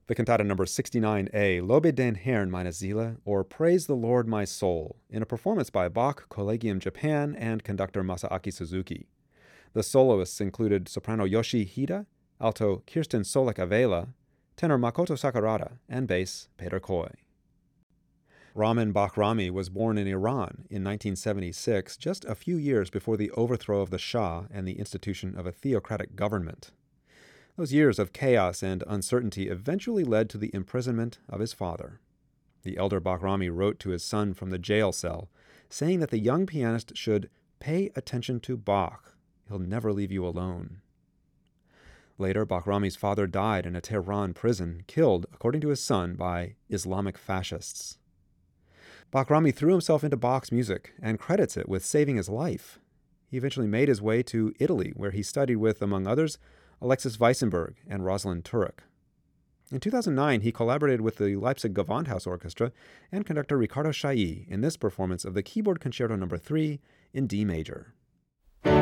The cantata number 69A, Lobe den Herrn meine Seele, or Praise the Lord my soul, in a performance by Bach Collegium Japan and conductor Masaaki Suzuki. The soloists included soprano Yoshi Hida, alto Kirsten Solek-Avela, tenor Makoto Sakurada, and bass Peter Koy. Ramin Bahrami was born in Iran in 1976, just a few years before the overthrow of the Shah and the institution of a theocratic government. Those years of chaos and uncertainty eventually led to the imprisonment of his father. The elder Bahrami wrote to his son from the jail cell, saying that the young pianist should pay attention to Bach. He'll never leave you alone. Later, Bahrami's father died in a Tehran prison, killed, according to his son, by Islamic fascists. Bahrami threw himself into Bach's music and credits it with saving his life. He eventually made his way to Italy, where he studied with, among others, Alexis Weissenberg and Rosalind Turek. In 2009, he collaborated with the Leipzig Gewandhaus Orchestra and conductor Riccardo Chailly in this performance of the Keyboard Concerto No. 3 in D major.